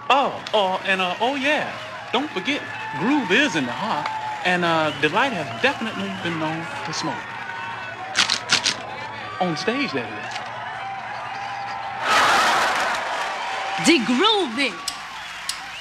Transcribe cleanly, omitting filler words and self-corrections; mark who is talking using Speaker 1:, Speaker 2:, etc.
Speaker 1: Oh yeah, don't forget, groove is in the heart, and Delight has definitely been known to smoke. On stage, that is.
Speaker 2: The grooving.